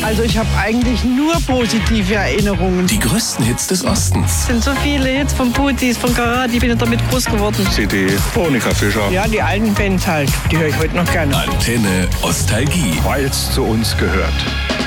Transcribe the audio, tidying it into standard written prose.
Also ich habe eigentlich nur positive Erinnerungen. Die größten Hits des Ostens. Es sind so viele Hits von Putis, von Karat, ich bin damit groß geworden. CD, Monika Fischer. Ja, die alten Bands halt, die höre ich heute noch gerne. Antenne Ostalgie. Weil es zu uns gehört.